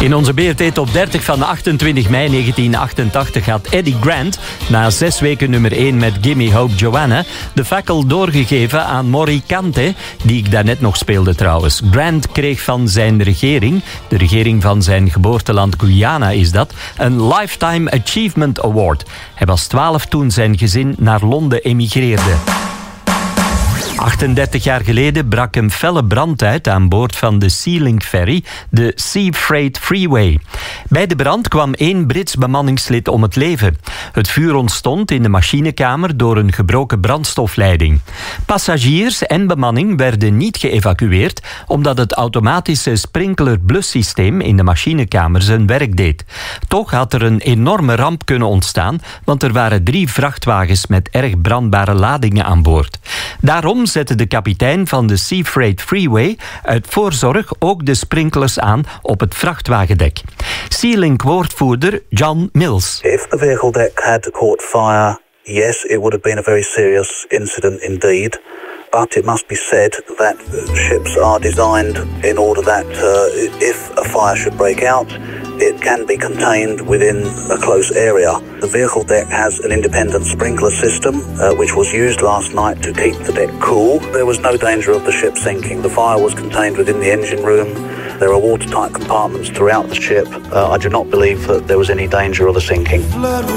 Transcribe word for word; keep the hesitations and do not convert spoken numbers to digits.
In onze B R T Top dertig van achtentwintig mei negentien achtentachtig had Eddie Grant na zes weken nummer één met Gimme Hope Joanna de fakkel doorgegeven aan Morricante, die ik daarnet nog speelde trouwens. Grant kreeg van zijn regering, de regering van zijn geboorteland Guyana is dat, een Lifetime Achievement Award. Hij was twaalf toen zijn gezin naar Londen emigreerde. achtendertig jaar geleden brak een felle brand uit aan boord van de Sea-Link ferry, de Sea Freight Freeway. Bij de brand kwam één Brits bemanningslid om het leven. Het vuur ontstond in de machinekamer door een gebroken brandstofleiding. Passagiers en bemanning werden niet geëvacueerd omdat het automatische sprinkler-blussysteem in de machinekamer zijn werk deed. Toch had er een enorme ramp kunnen ontstaan, want er waren drie vrachtwagens met erg brandbare ladingen aan boord. Daarom zette de kapitein van de Sea Freight Freeway uit voorzorg ook de sprinklers aan op het vrachtwagendek. Sea-Link-woordvoerder John Mills. If the vehicle deck had caught fire, yes, it would have been a very serious incident indeed. But it must be said that ships are designed in order that uh, if a fire should break out, it can be contained within a close area. The vehicle deck has an independent sprinkler system, uh, which was used last night to keep the deck cool. There was no danger of the ship sinking. The fire was contained within the engine room. There are watertight compartments throughout the ship. Uh, I do not believe that there was any danger of the sinking.